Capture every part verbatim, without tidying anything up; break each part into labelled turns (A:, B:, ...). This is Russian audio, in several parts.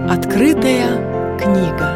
A: Открытая книга.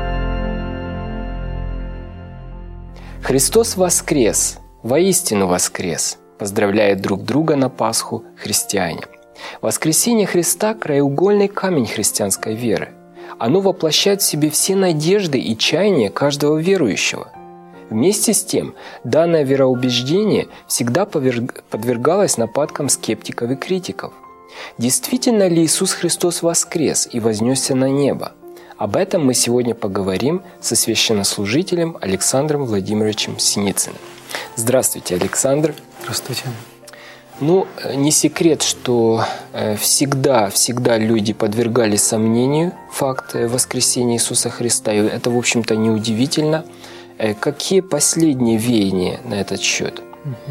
B: Христос воскрес, воистину воскрес, поздравляют друг друга на Пасху христиане. Воскресение Христа – краеугольный камень христианской веры. Оно воплощает в себе все надежды и чаяния каждого верующего. Вместе с тем, данное вероубеждение всегда подвергалось нападкам скептиков и критиков. Действительно ли Иисус Христос воскрес и вознесся на небо? Об этом мы сегодня поговорим со священнослужителем Александром Владимировичем Синицыным. Здравствуйте, Александр.
C: Здравствуйте.
B: Ну, не секрет, что всегда, всегда люди подвергали сомнению факт воскресения Иисуса Христа, и это, в общем-то, неудивительно. Какие последние веяния на этот счет?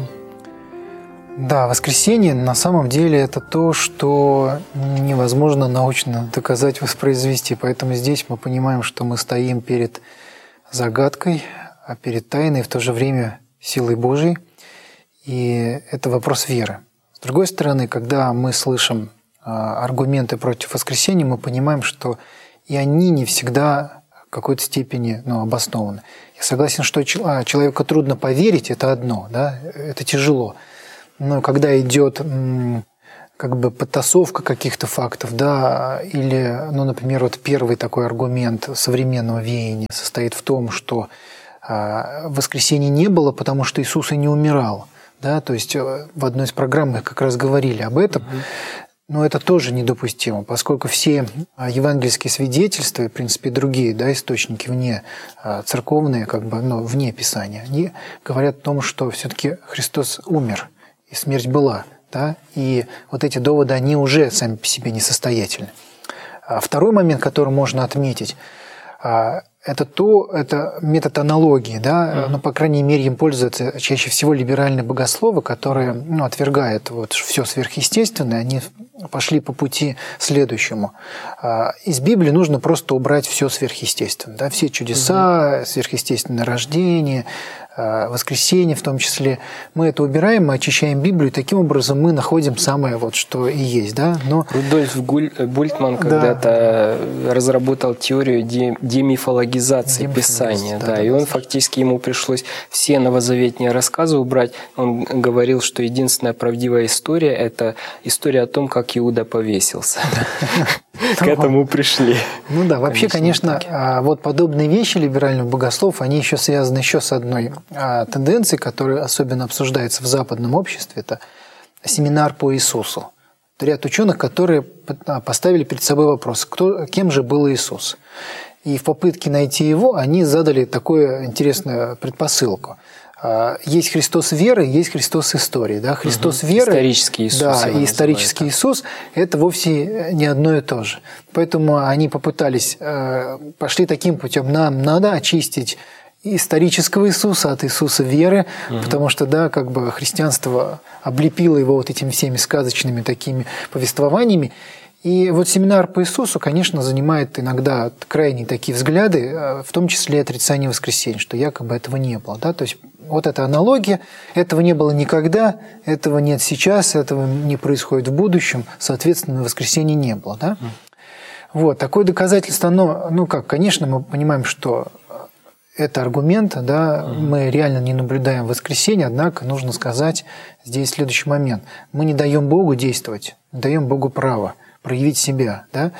C: Да, воскресение на самом деле это то, что невозможно научно доказать, воспроизвести. Поэтому здесь мы понимаем, что мы стоим перед загадкой, а перед тайной, в то же время силой Божией. И это вопрос веры. С другой стороны, когда мы слышим аргументы против воскресения, мы понимаем, что и они не всегда в какой-то степени ну, обоснованы. Я согласен, что человеку трудно поверить, это одно, да, это тяжело. Но когда идет как бы подтасовка каких-то фактов, да, или, ну, например, вот первый такой аргумент современного веяния состоит в том, что а, воскресения не было, потому что Иисус и не умирал, да, то есть в одной из программ мы как раз говорили об этом, но это тоже недопустимо, поскольку все евангельские свидетельства, в принципе, другие, да, источники вне церковные, как бы, ну, вне Писания, они говорят о том, что все-таки Христос умер. И смерть была, да, и вот эти доводы, они уже сами по себе несостоятельны. А второй момент, который можно отметить, это то, это метод аналогии, да, mm-hmm. ну, по крайней мере, им пользуются чаще всего либеральные богословы, которые, ну, отвергают вот все сверхъестественное, они пошли по пути следующему. Из Библии нужно просто убрать все сверхъестественное, да, все чудеса, mm-hmm. сверхъестественное рождение, воскресенье в том числе. Мы это убираем, мы очищаем Библию, и таким образом мы находим самое, вот, что и есть. Да? Но...
B: Рудольф Бультман когда-то да. разработал теорию демифологизации Писания. Да, да, и он да, фактически, ему пришлось все новозаветные рассказы убрать. Он говорил, что единственная правдивая история – это история о том, как Иуда повесился. К этому пришли.
C: Ну да, вообще, конечно, вот подобные вещи либеральных богословов, они еще связаны еще с одной тенденцией, которая особенно обсуждается в западном обществе, это семинар по Иисусу. Ряд ученых, которые поставили перед собой вопрос, кто, кем же был Иисус. И в попытке найти его, они задали такую интересную предпосылку. Есть Христос веры, есть Христос истории. Да? Христос угу. веры,
B: исторический Иисус,
C: да, и исторический Иисус – это вовсе не одно и то же. Поэтому они попытались, пошли таким путем. Нам надо очистить исторического Иисуса от Иисуса веры, угу. потому что, да, как бы христианство облепило его вот этими всеми сказочными такими повествованиями. И вот семинар по Иисусу, конечно, занимает иногда крайние такие взгляды, в том числе отрицание воскресения, что якобы этого не было. Да? То есть вот эта аналогия, этого не было никогда, этого нет сейчас, этого не происходит в будущем, соответственно, воскресения не было. Да? Вот, такое доказательство, оно, ну как, конечно, мы понимаем, что это аргумент, да, мы реально не наблюдаем воскресение, однако нужно сказать здесь следующий момент. Мы не даем Богу действовать, не даем Богу право проявить себя, да,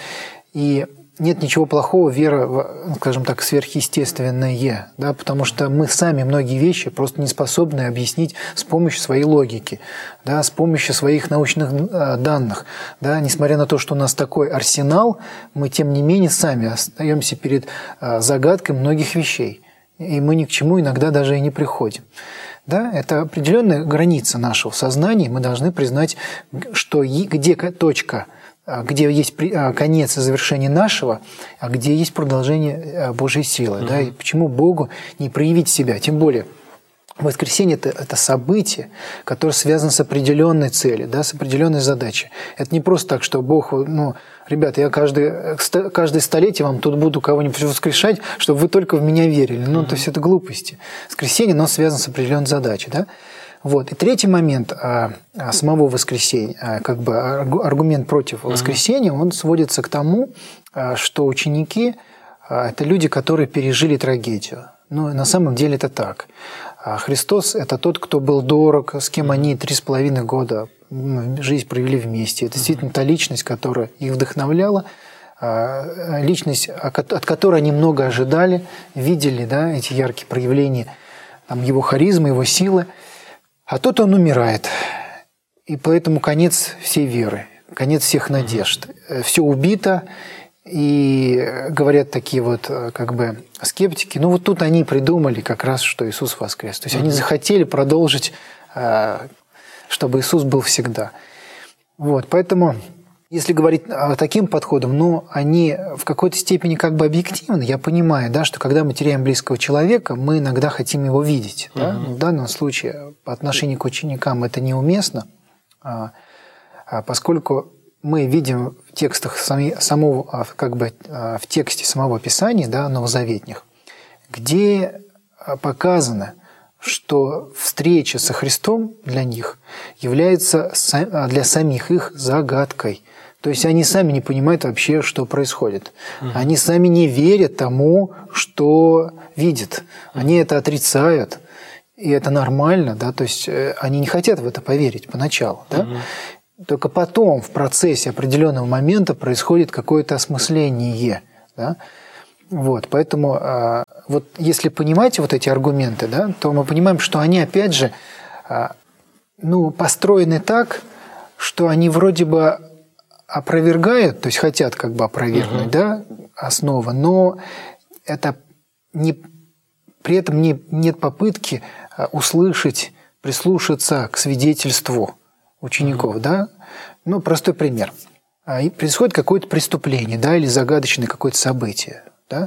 C: и нет ничего плохого вера в, скажем так, сверхъестественное, да, потому что мы сами многие вещи просто не способны объяснить с помощью своей логики, да, с помощью своих научных данных, да, несмотря на то, что у нас такой арсенал, мы тем не менее сами остаемся перед загадкой многих вещей, и мы ни к чему иногда даже и не приходим. Да, это определенная граница нашего сознания, мы должны признать, что где точка, где есть конец и завершение нашего, а где есть продолжение Божьей силы. Mm-hmm. Да? И почему Богу не проявить себя? Тем более, воскресение это, – это событие, которое связано с определенной целью, да, с определенной задачей. Это не просто так, что Бог, ну, ребята, я каждое, каждое столетие вам тут буду кого-нибудь воскрешать, чтобы вы только в меня верили. Ну, mm-hmm. то есть это глупости. Воскресение, оно связано с определенной задачей. Да? Вот. И третий момент а, а, самого воскресения, а, как бы аргумент против воскресения, он сводится к тому, а, что ученики а, – это люди, которые пережили трагедию. Но на самом деле это так. А Христос – это тот, кто был дорог, с кем они три с половиной года жизнь провели вместе. Это действительно та личность, которая их вдохновляла, личность, от которой они много ожидали, видели, да, эти яркие проявления там, его харизмы, его силы. А тут он умирает. И поэтому конец всей веры, конец всех надежд. Все убито. И говорят такие вот как бы скептики, ну вот тут они придумали как раз, что Иисус воскрес. То есть они захотели продолжить, чтобы Иисус был всегда. Вот, поэтому, если говорить таким подходом, ну, они в какой-то степени как бы объективны. Я понимаю, да, что когда мы теряем близкого человека, мы иногда хотим его видеть. Да? Uh-huh. В данном случае по отношению к ученикам это неуместно, поскольку мы видим в текстах самого, как бы в тексте самого Писания, да, новозаветних, где показано, что встреча со Христом для них является для самих их загадкой. То есть они сами не понимают вообще, что происходит. Угу. Они сами не верят тому, что видят. Они это отрицают. И это нормально, да, то есть они не хотят в это поверить поначалу, да. Угу. Только потом, в процессе определенного момента, происходит какое-то осмысление. Да? Вот, поэтому вот если понимаете вот эти аргументы, да, то мы понимаем, что они, опять же, ну, построены так, что они вроде бы опровергают, то есть хотят как бы опровергнуть, uh-huh. да, основы, но это не, при этом не, нет попытки услышать, прислушаться к свидетельству учеников, да? Ну, простой пример. И происходит какое-то преступление, да, или загадочное какое-то событие, да?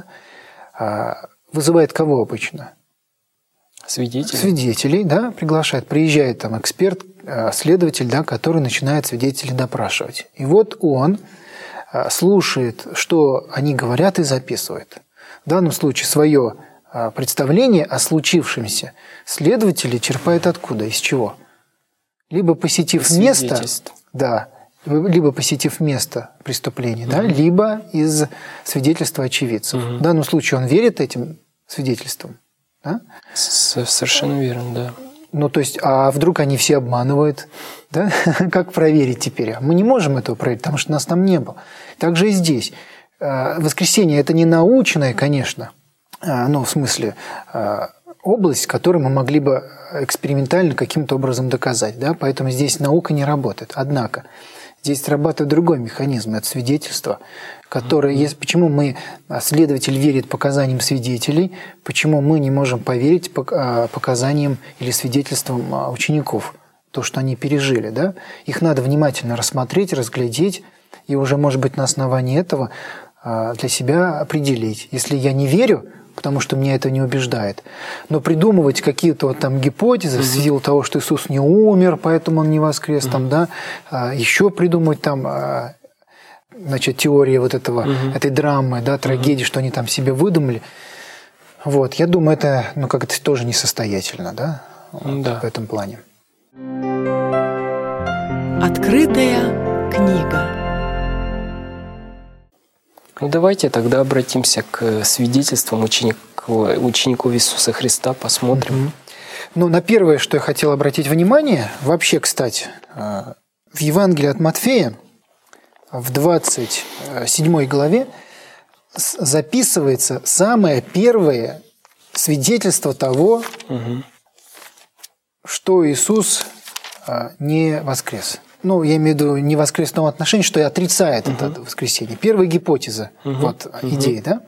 C: Вызывает кого обычно?
B: Свидетелей.
C: Свидетелей, да, приглашает. Приезжает там эксперт, следователь, да, который начинает свидетелей допрашивать. И вот он слушает, что они говорят, и записывает. В данном случае свое представление о случившемся следователи черпают откуда, из чего? Либо посетив место, да, либо посетив место преступления, угу. да, либо из свидетельства очевидцев. Угу. В данном случае он верит этим свидетельствам. Да?
B: Совершенно верно, да.
C: Ну, то есть, а вдруг они все обманывают? Да? Как проверить теперь? Мы не можем этого проверить, потому что нас там не было. Так же и здесь. Воскресение – это не научное, конечно, ну, в смысле, область, которую мы могли бы экспериментально каким-то образом доказать. Да? Поэтому здесь наука не работает. Однако здесь срабатывает другой механизм – это свидетельство, которое mm-hmm. есть. Почему мы, следователь верит показаниям свидетелей, почему мы не можем поверить показаниям или свидетельствам учеников, то, что они пережили. Да? Их надо внимательно рассмотреть, разглядеть, и уже, может быть, на основании этого для себя определить. Если я не верю, потому что меня это не убеждает. Но придумывать какие-то вот там гипотезы, mm-hmm. в силу того, что Иисус не умер, поэтому Он не воскрес, mm-hmm. там, да, а, еще придумать там, а, значит, теории вот этого, mm-hmm. этой драмы, да, трагедии, mm-hmm. что они там себе выдумали. Вот, я думаю, это, ну, как-то тоже несостоятельно, да, вот, да. в этом плане.
A: Открытая книга.
B: Ну, давайте тогда обратимся к свидетельствам учеников, учеников Иисуса Христа, посмотрим. Mm-hmm.
C: Ну, на первое, что я хотел обратить внимание, вообще, кстати, в Евангелии от Матфея, в двадцать седьмой главе, записывается самое первое свидетельство того, mm-hmm. что Иисус не воскрес. Ну, я имею в виду не воскрес в том отношении, что и отрицает uh-huh. это воскресение. Первая гипотеза, uh-huh. вот uh-huh. идея, да?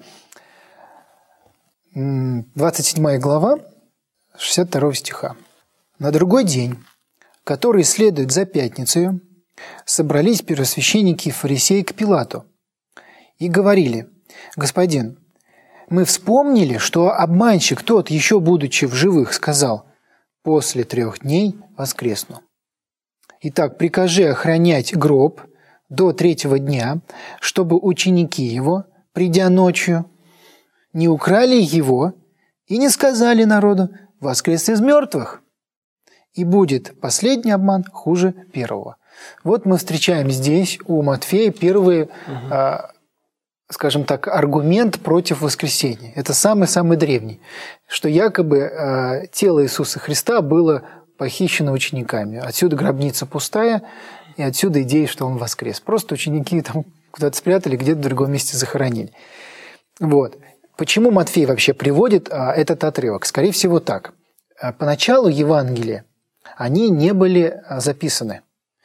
C: двадцать седьмая глава, шестьдесят второго стиха. «На другой день, который следует за пятницею, собрались первосвященники и фарисеи к Пилату и говорили: „Господин, мы вспомнили, что обманщик тот, еще будучи в живых, сказал: после трех дней воскресну. Итак, прикажи охранять гроб до третьего дня, чтобы ученики его, придя ночью, не украли его и не сказали народу: воскрес из мертвых. и будет последний обман хуже первого. Вот мы встречаем здесь у Матфея первый, угу. э, скажем так, аргумент против воскресения. Это самый-самый древний, что якобы э, тело Иисуса Христа было похищено учениками. Отсюда гробница пустая, и отсюда идея, что он воскрес. Просто ученики там куда-то спрятали, где-то в другом месте захоронили. Вот. Почему Матфей вообще приводит а, этот отрывок? Скорее всего, так. Поначалу Евангелия, они не были записаны.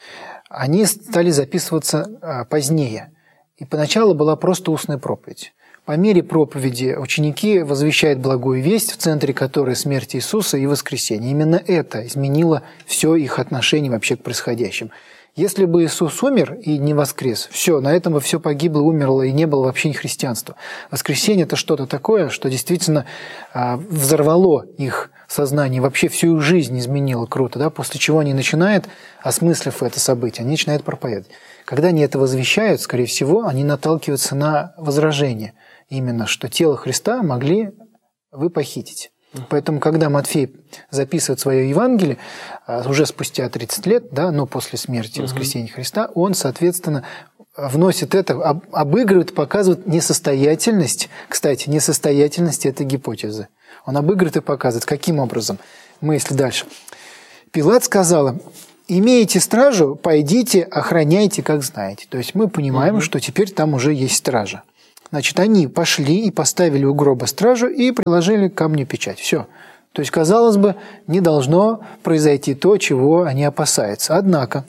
C: Они стали записываться а, позднее. И поначалу была просто устная проповедь. По мере проповеди ученики возвещают благую весть, в центре которой смерть Иисуса и воскресение. Именно это изменило все их отношение вообще к происходящему. Если бы Иисус умер и не воскрес, все, на этом бы все погибло, умерло, и не было вообще ни христианства. Воскресение – это что-то такое, что действительно взорвало их сознание, вообще всю их жизнь изменило круто, да? После чего они начинают, осмыслив это событие, они начинают проповедовать. Когда они это возвещают, скорее всего, они наталкиваются на возражение, именно, что тело Христа могли вы похитить. Поэтому, когда Матфей записывает свое Евангелие, уже спустя тридцать лет, да, но после смерти и воскресения Христа, он, соответственно, вносит это, обыгрывает, показывает несостоятельность, кстати, несостоятельность этой гипотезы. Он обыгрывает и показывает, каким образом. Мы, если дальше. Пилат сказал: имеете стражу, пойдите, охраняйте, как знаете. То есть мы понимаем, угу. что теперь там уже есть стража. Значит, они пошли и поставили у гроба стражу и приложили к камню печать. Все. То есть, казалось бы, не должно произойти то, чего они опасаются. Однако,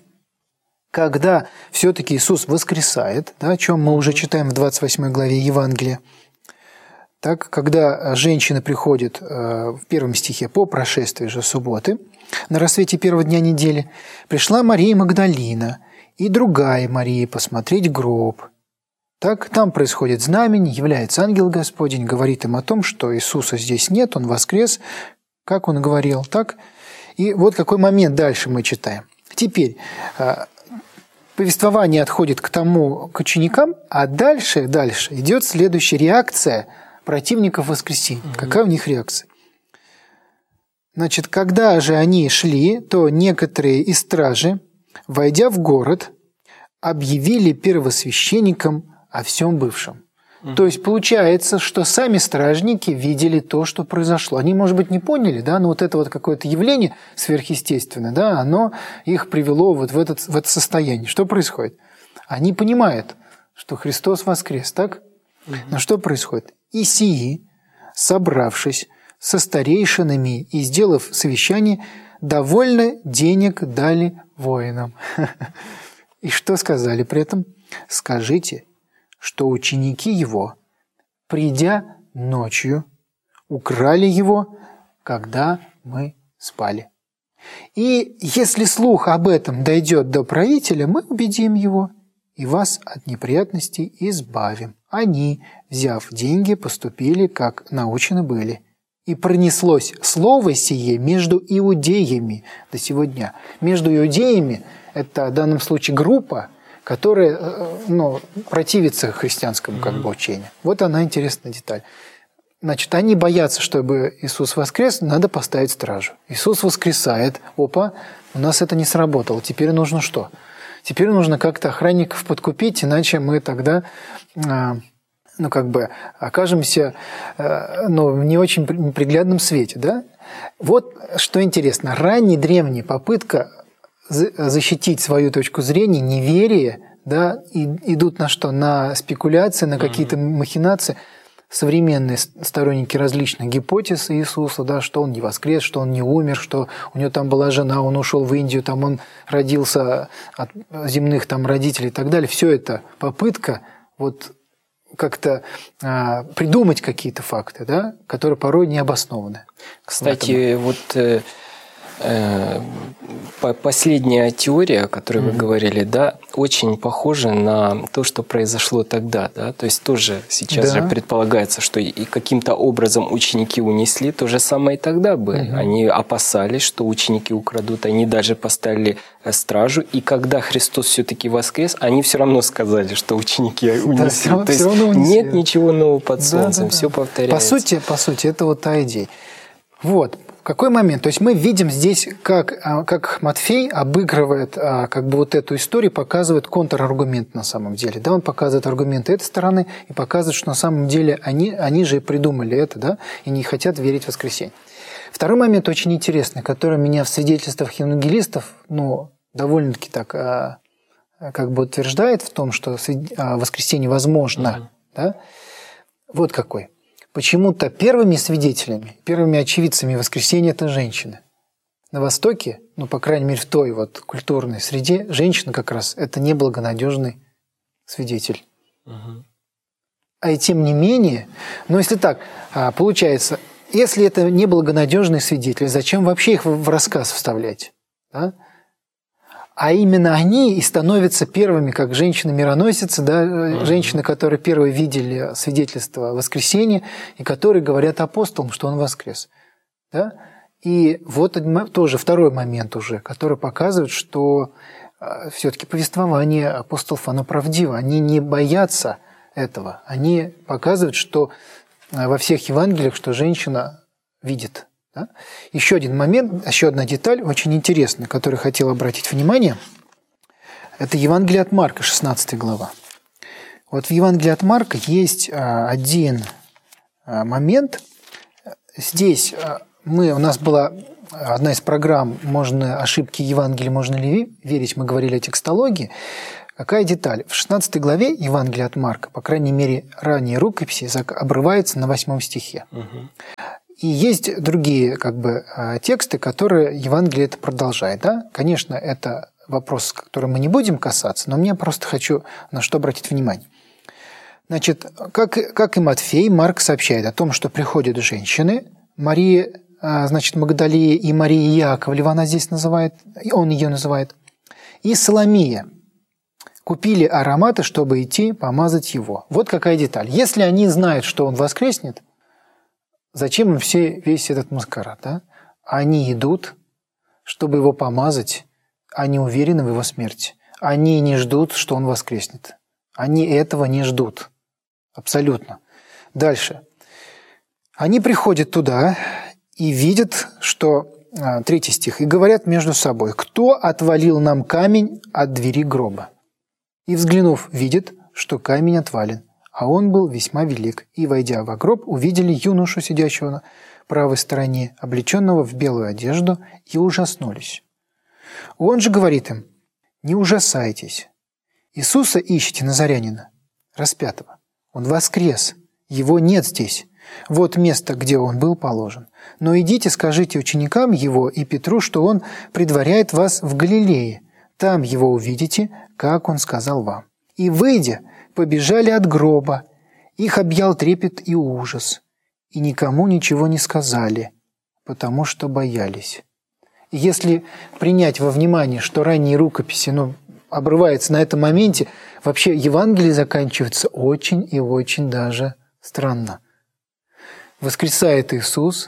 C: когда все-таки Иисус воскресает, да, о чем мы уже читаем в двадцать восьмой главе Евангелия, так, когда женщина приходит в первом стихе по прошествии же субботы, на рассвете первого дня недели, пришла Мария Магдалина и другая Мария посмотреть гроб. Так, там происходит знамение, является ангел Господень, говорит им о том, что Иисуса здесь нет, Он воскрес, как Он говорил, так? И вот какой момент дальше мы читаем. Теперь повествование отходит к тому, к ученикам, а дальше, дальше идет следующая реакция противников воскресения. Mm-hmm. Какая у них реакция? Значит, когда же они шли, то некоторые из стражи, войдя в город, объявили первосвященникам о всем бывшем. Mm-hmm. То есть получается, что сами стражники видели то, что произошло. Они, может быть, не поняли, да, но вот это вот какое-то явление сверхъестественное, да, оно их привело вот в, этот, в это состояние. Что происходит? Они понимают, что Христос воскрес, так? Mm-hmm. Но что происходит? И сии, собравшись со старейшинами и сделав совещание, довольно денег дали воинам. И что сказали при этом? Скажите, что ученики его, придя ночью, украли его, когда мы спали. И если слух об этом дойдет до правителя, мы убедим его и вас от неприятностей избавим. Они, взяв деньги, поступили, как научены были. И пронеслось слово сие между иудеями до сего дня. Между иудеями, это в данном случае группа, которая, ну, противится христианскому как бы учению. Вот она интересная деталь. Значит, они боятся, чтобы Иисус воскрес, надо поставить стражу. Иисус воскресает, опа, у нас это не сработало, теперь нужно что? Теперь нужно как-то охранников подкупить, иначе мы тогда, ну, как бы, окажемся, ну, в не очень приглядном свете, да? Вот что интересно, ранняя древняя попытка защитить свою точку зрения, неверие, да, и идут на что? На спекуляции, на какие-то махинации. Современные сторонники различных гипотез Иисуса, да, что Он не воскрес, что Он не умер, что у Него там была жена, Он ушел в Индию, там Он родился от земных там родителей и так далее. Все это попытка вот как-то а, придумать какие-то факты, да, которые порой не обоснованы.
B: Кстати, вот э, э, последняя теория, о которой mm-hmm. вы говорили, да, очень похожа на то, что произошло тогда, да, то есть тоже сейчас да. же предполагается, что и каким-то образом ученики унесли, то же самое и тогда бы. Mm-hmm. Они опасались, что ученики украдут, они даже поставили стражу, и когда Христос все-таки воскрес, они все равно сказали, что ученики унесли. Да, то есть унесли. Нет ничего нового под солнцем, да, да, да. все повторяется.
C: По сути, по сути, это вот та идея. Вот. какой момент? То есть мы видим здесь, как, как Матфей обыгрывает как бы вот эту историю, показывает контраргумент на самом деле. Да? Он показывает аргументы этой стороны и показывает, что на самом деле они, они же и придумали это, да? И не хотят верить в воскресенье. Второй момент очень интересный, который меня в свидетельствах евангелистов ну, довольно-таки так как бы утверждает в том, что воскресенье возможно. Mm-hmm. Да? Вот какой. Почему-то первыми свидетелями, первыми очевидцами воскресения – это женщины. На Востоке, ну, по крайней мере, в той вот культурной среде, женщина как раз – это неблагонадежный свидетель. Угу. А и тем не менее, ну, если так, получается, если это неблагонадежный свидетель, зачем вообще их в рассказ вставлять? Да? А именно они и становятся первыми, как женщины-мироносицы, да, mm-hmm. женщины, которые первые видели свидетельство воскресения, и которые говорят апостолам, что он воскрес. Да? И вот тоже второй момент уже, который показывает, что все-таки повествование апостолов, оно правдиво. Они не боятся этого. Они показывают, что во всех Евангелиях, что женщина видит. Да? Еще один момент, еще одна деталь очень интересная, которую хотел обратить внимание, это Евангелие от Марка, шестнадцатая глава. Вот в Евангелии от Марка есть один момент. Здесь мы, у нас была одна из программ «Можно ошибки Евангелия, можно ли верить?», мы говорили о текстологии. Какая деталь? В шестнадцатой главе Евангелия от Марка, по крайней мере, ранние рукописи, обрывается на восьмом стихе. Угу. И есть другие как бы, тексты, которые Евангелие это продолжает. Да? Конечно, это вопрос, который мы не будем касаться, но мне просто хочу на что обратить внимание. Значит, как, как и Матфей, Марк сообщает о том, что приходят женщины, Мария, значит, Магдалия и Мария Яковлева, она здесь называет, он ее называет, и Соломия купили ароматы, чтобы идти помазать его. Вот какая деталь. Если они знают, что он воскреснет, зачем им все, весь этот маскарад? Да? Они идут, чтобы его помазать, они уверены в его смерти. Они не ждут, что он воскреснет. Они этого не ждут. Абсолютно. Дальше. Они приходят туда и видят, что... Третий стих. «И говорят между собой, кто отвалил нам камень от двери гроба? И, взглянув, видят, что камень отвален. А он был весьма велик. И, войдя во гроб, увидели юношу, сидящего на правой стороне, облеченного в белую одежду, и ужаснулись. Он же говорит им, не ужасайтесь. Иисуса ищете, Назарянина, распятого. Он воскрес. Его нет здесь. Вот место, где он был положен. Но идите, скажите ученикам его и Петру, что он предваряет вас в Галилее. Там его увидите, как он сказал вам. И, выйдя, побежали от гроба. Их объял трепет и ужас. И никому ничего не сказали, потому что боялись». И если принять во внимание, что ранние рукописи ну, обрываются на этом моменте, вообще Евангелие заканчивается очень и очень даже странно. Воскресает Иисус,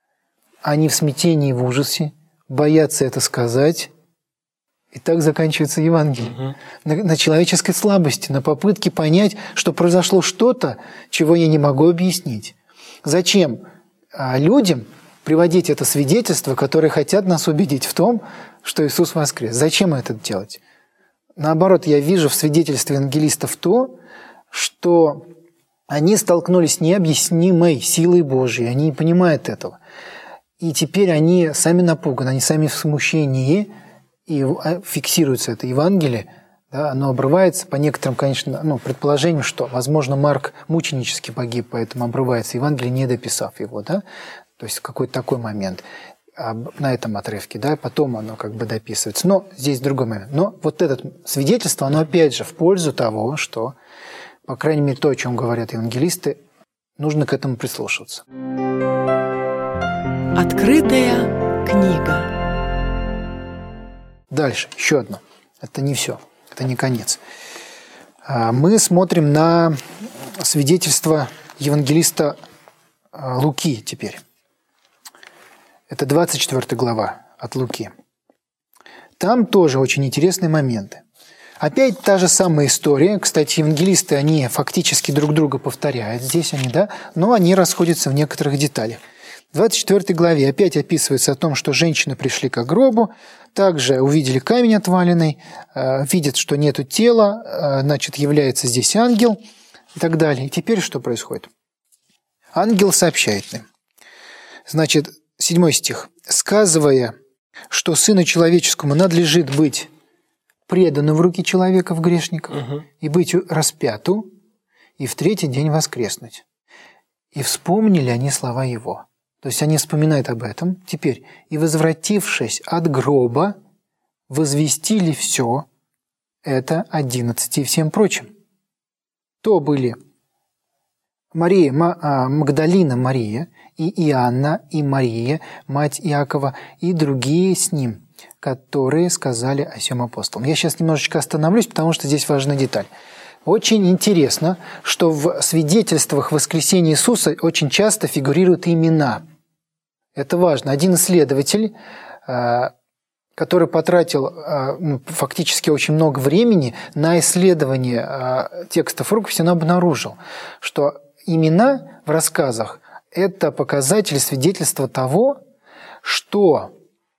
C: они в смятении, в ужасе, боятся это сказать, и так заканчивается Евангелие. Угу. На, на человеческой слабости, на попытке понять, что произошло что-то, чего я не могу объяснить. Зачем а, людям приводить это свидетельство, которые хотят нас убедить в том, что Иисус воскрес? Зачем это делать? Наоборот, я вижу в свидетельстве евангелистов то, что они столкнулись с необъяснимой силой Божьей, они не понимают этого. И теперь они сами напуганы, они сами в смущении, и фиксируется это Евангелие, да, оно обрывается по некоторым, конечно, ну, предположениям, что, возможно, Марк мученически погиб, поэтому обрывается Евангелие, не дописав его, да, то есть какой-то такой момент на этом отрывке, да, потом оно как бы дописывается. Но здесь другой момент. Но вот это свидетельство, оно опять же в пользу того, что, по крайней мере, то, о чем говорят евангелисты, нужно к этому прислушиваться.
A: Открытая книга.
C: Дальше, еще одно. Это не все, это не конец. Мы смотрим на свидетельство евангелиста Луки теперь. Это двадцать четвёртая глава от Луки. Там тоже очень интересные моменты. Опять та же самая история. Кстати, евангелисты, они фактически друг друга повторяют. Здесь они, да, но они расходятся в некоторых деталях. В двадцать четвёртой главе опять описывается о том, что женщины пришли к гробу, также увидели камень отваленный, видят, что нету тела, значит, является здесь ангел и так далее. И теперь что происходит? Ангел сообщает им. Значит, седьмой стих. «Сказывая, что Сыну Человеческому надлежит быть преданным в руки человеков грешников угу. и быть распяту, и в третий день воскреснуть. И вспомнили они слова Его». То есть они вспоминают об этом. Теперь, и возвратившись от гроба, возвестили все это одиннадцати и всем прочим. То были Мария, Магдалина Мария, и Иоанна, и Мария, мать Иакова, и другие с ним, которые сказали о сем апостолам. Я сейчас немножечко остановлюсь, потому что здесь важная деталь. Очень интересно, что в свидетельствах воскресения Иисуса очень часто фигурируют имена. Это важно. Один исследователь, который потратил фактически очень много времени на исследование текстов рукописи, он обнаружил, что имена в рассказах – это показатель, свидетельство того, что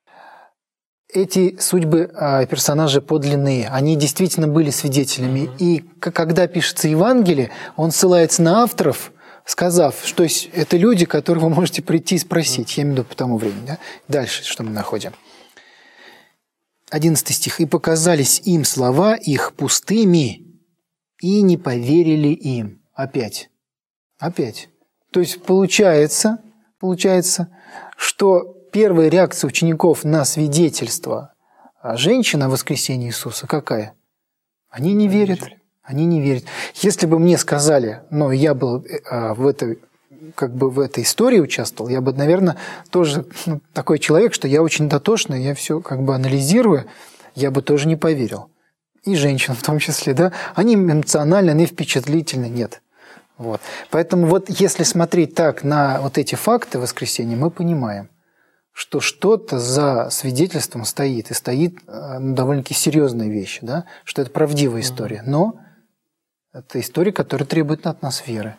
C: эти судьбы персонажей подлинные, они действительно были свидетелями. И когда пишется Евангелие, он ссылается на авторов, сказав, что это люди, которые вы можете прийти и спросить. Я имею в виду по тому времени. Да? Дальше, что мы находим. Одиннадцатый стих. «И показались им слова их пустыми, и не поверили им». Опять. Опять. То есть получается, получается, что первая реакция учеников на свидетельство женщины о воскресении Иисуса какая? Они не верят. Они не верят. Если бы мне сказали, ну, я был в этой, как бы в этой истории участвовал, я бы, наверное, тоже ну, такой человек, что я очень дотошный, я все как бы анализирую, я бы тоже не поверил. И женщин в том числе, да. Они эмоциональны, они впечатлительны, нет. Вот. Поэтому вот если смотреть так на вот эти факты воскресения, мы понимаем, что что-то за свидетельством стоит, и стоит ну, довольно-таки серьезная вещь, да? Что это правдивая история. Но это история, которая требует от нас веры.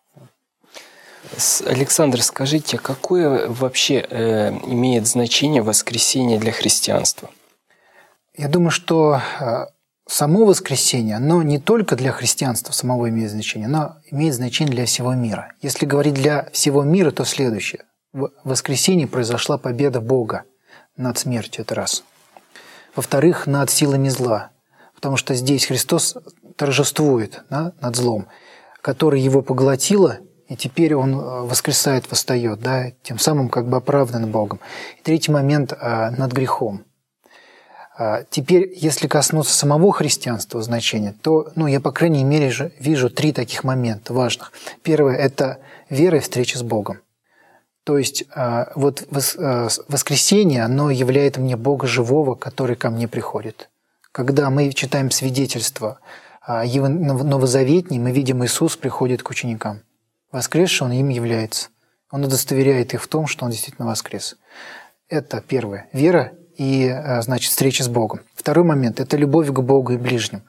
B: Александр, скажите, какое вообще э, имеет значение воскресение для христианства?
C: Я думаю, что э, само воскресение, оно не только для христианства самого имеет значение, оно имеет значение для всего мира. Если говорить для всего мира, то следующее. В воскресении произошла победа Бога над смертью, это раз. Во-вторых, над силами зла. Потому что здесь Христос торжествует да, над злом, которое его поглотило, и теперь он воскресает, восстает, да, тем самым как бы оправдан Богом. И третий момент а, над грехом. А, теперь, если коснуться самого христианства значения, то ну, я, по крайней мере, же вижу три таких момента важных. Первое – это вера и встреча с Богом. То есть а, вот воскресение, оно являет мне Бога живого, который ко мне приходит. Когда мы читаем свидетельство новозаветнее, мы видим, Иисус приходит к ученикам. Воскресший Он им является. Он удостоверяет их в том, что Он действительно воскрес. Это первое. Вера и, значит, встреча с Богом. Второй момент – это любовь к Богу и ближним.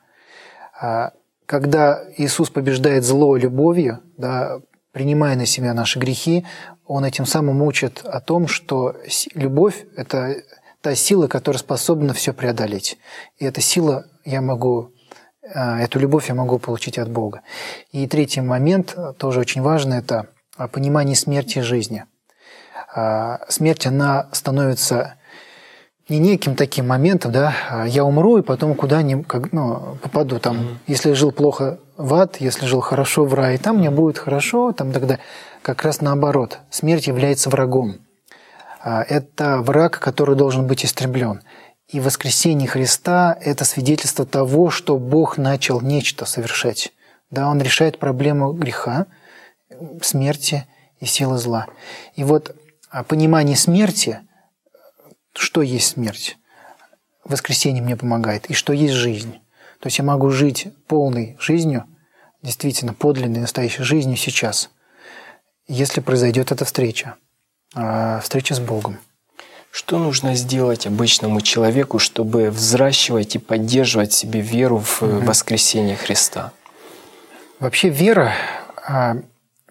C: Когда Иисус побеждает зло любовью, да, принимая на себя наши грехи, Он этим самым учит о том, что любовь – это та сила, которая способна все преодолеть. И эта сила я могу, эту любовь я могу получить от Бога. И третий момент, тоже очень важный, это понимание смерти и жизни. Смерть, она становится не неким таким моментом, да, я умру и потом куда-нибудь ну, попаду. Там, если жил плохо в ад, если жил хорошо в рай, там мне будет хорошо, там тогда как раз наоборот. Смерть является врагом. Это враг, который должен быть истреблен. И воскресение Христа – это свидетельство того, что Бог начал нечто совершать. Да, Он решает проблему греха, смерти и силы зла. И вот понимание смерти, что есть смерть, воскресение мне помогает, и что есть жизнь. То есть я могу жить полной жизнью, действительно подлинной, настоящей жизнью сейчас, если произойдет эта встреча. Встреча с Богом.
B: Что нужно сделать обычному человеку, чтобы взращивать и поддерживать в себе веру в угу. воскресение Христа?
C: Вообще вера,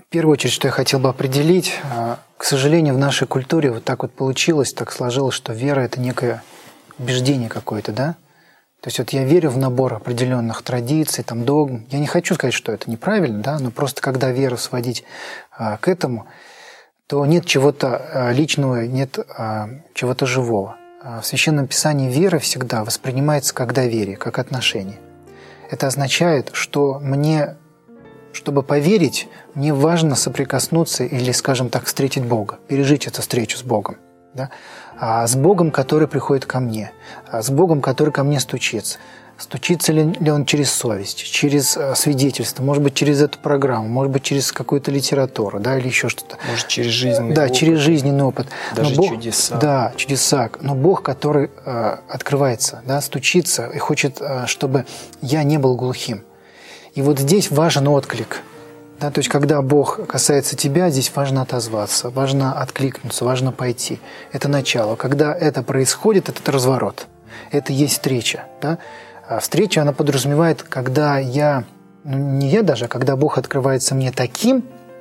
C: В первую очередь, что я хотел бы определить, к сожалению, в нашей культуре вот так вот получилось, так сложилось, что вера – это некое убеждение какое-то, да? То есть вот я верю в набор определенных традиций, там, догм. Я не хочу сказать, что это неправильно, да, но просто когда веру сводить а, к этому, то нет чего-то а, личного, нет а, чего-то живого. А в Священном Писании вера всегда воспринимается как доверие, как отношение. Это означает, что мне, чтобы поверить, мне важно соприкоснуться или, скажем так, встретить Бога, пережить эту встречу с Богом. Да? А с Богом, который приходит ко мне, а с Богом, который ко мне стучится. Стучится ли, ли он через совесть, через свидетельство, может быть, через эту программу, может быть, через какую-то литературу, да, или еще что-то.
B: Может, через жизненный
C: да,
B: опыт. Да,
C: через жизненный опыт.
B: Даже
C: Но Бог,
B: чудеса.
C: Да, чудеса. Но Бог, который э, открывается, да, стучится и хочет, э, чтобы я не был глухим. И вот здесь важен отклик. Да, то есть, когда Бог касается тебя, здесь важно отозваться, важно откликнуться, важно пойти. Это начало. Когда это происходит, это разворот. Это есть встреча. Да? А встреча, она подразумевает, когда я, ну не я даже, а когда Бог открывается мне таким,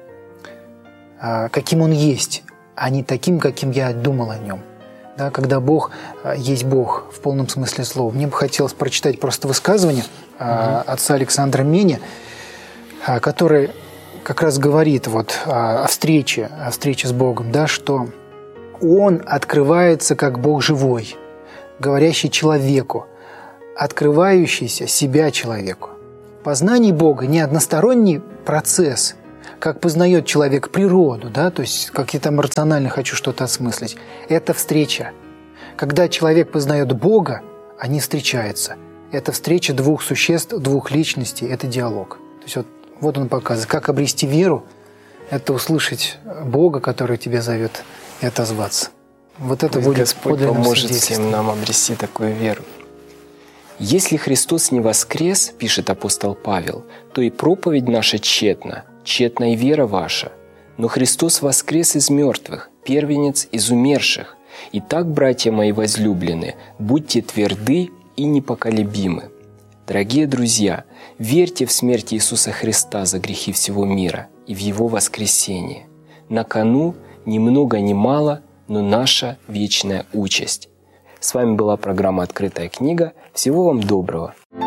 C: каким Он есть, а не таким, каким я думал о Нем. Да, когда Бог есть Бог в полном смысле слова. Мне бы хотелось прочитать просто высказывание mm-hmm. отца Александра Меня, который как раз говорит вот о встрече, о встрече с Богом, да, что Он открывается как Бог живой, говорящий человеку, открывающийся себя человеку. Познание Бога не односторонний процесс, как познает человек природу, да, то есть как я там рационально хочу что-то осмыслить. Это встреча. Когда человек познает Бога, они встречаются. Это встреча двух существ, двух личностей, это диалог. То есть вот Вот он показывает, как обрести веру, это услышать Бога, который тебя зовет, и отозваться. Вот это будет
B: Господь поможет всем нам обрести такую веру. Если Христос не воскрес, пишет апостол Павел, то и проповедь наша тщетна, тщетна и вера ваша. Но Христос воскрес из мертвых, первенец из умерших. Итак, братья мои возлюбленные, будьте тверды и непоколебимы. Дорогие друзья, верьте в смерть Иисуса Христа за грехи всего мира и в Его воскресение. На кону ни много ни мало, но наша вечная участь. С вами была программа «Открытая книга». Всего вам доброго!